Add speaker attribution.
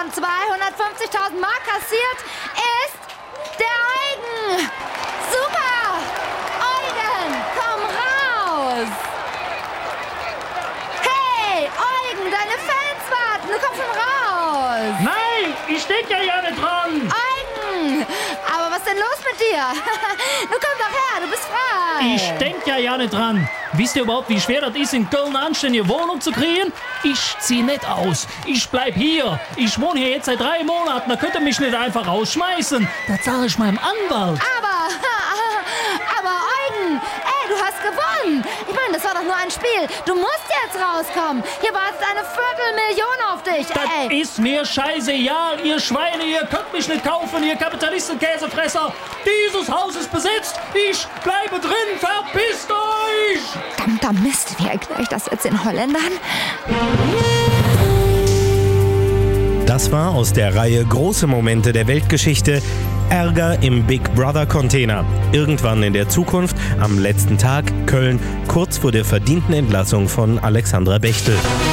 Speaker 1: von 250.000 Mark kassiert, ist der Eugen. Super! Eugen, komm raus! Hey, Eugen, deine Fans warten. Du kommst schon raus.
Speaker 2: Nein, ich denk ja nicht dran.
Speaker 1: Eugen, aber was ist denn los mit dir? Du komm doch her, du bist frei.
Speaker 2: Ich denk ja nicht dran. Wisst ihr überhaupt, wie schwer das ist, in Köln eine anständige Wohnung zu kriegen? Ich zieh nicht aus. Ich bleib hier. Ich wohne hier jetzt seit 3 Monaten. Da könnt ihr mich nicht einfach rausschmeißen. Das sage ich meinem Anwalt.
Speaker 1: Aber Eugen, ey, du hast gewonnen. Ich meine, das war doch nur ein Spiel. Du musst jetzt rauskommen. Hier wartet eine 250.000 auf dich, ey.
Speaker 2: Das ist mir scheißegal, ihr Schweine. Ihr könnt mich nicht kaufen, ihr Kapitalisten-Käsefresser. Dieses Haus ist besetzt. Ich bleibe drin. Verpisst euch!
Speaker 1: Verdammter Mist, wie erkläre ich das jetzt den Holländern?
Speaker 3: Das war aus der Reihe Große Momente der Weltgeschichte Ärger im Big Brother Container. Irgendwann in der Zukunft, am letzten Tag, Köln, kurz vor der verdienten Entlassung von Alexandra Bechtel.